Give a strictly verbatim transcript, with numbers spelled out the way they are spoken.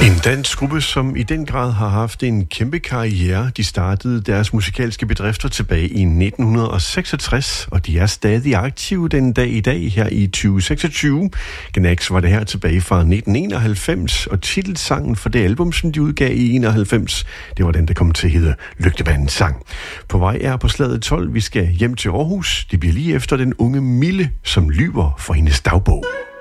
En dansk gruppe, som i den grad har haft en kæmpe karriere. De startede deres musikalske bedrifter tilbage i nitten seksogtres, og de er stadig aktive den dag i dag her i tyve seksogtyve. Gnags var det her tilbage fra nitten enoghalvfems, og titelsangen for det album, som de udgav i enoghalvfems, det var den, der kom til at hedde Lygtemandens sang. På vej er på slaget tolv, vi skal hjem til Aarhus. Det bliver lige efter den unge Mille, som lyver for hendes dagbog.